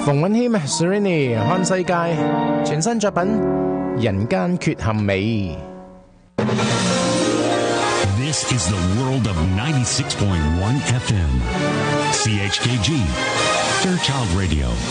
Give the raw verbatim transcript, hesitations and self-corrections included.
馮允謙 Serrini 看世界全新作品《人間缺陷美》。 This is the world of ninety-six point one F M. C H K G, Fairchild Radio.